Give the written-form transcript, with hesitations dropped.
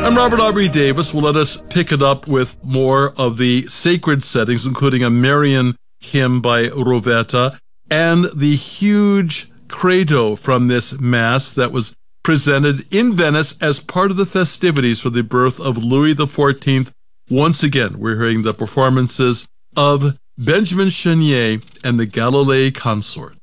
I'm Robert Aubrey Davis. Well, let us pick it up with more of the sacred settings, including a Marian hymn by Rovetta and the huge credo from this Mass that was presented in Venice as part of the festivities for the birth of Louis XIV. Once again, we're hearing the performances of Benjamin Chenier and the Galilei Consort.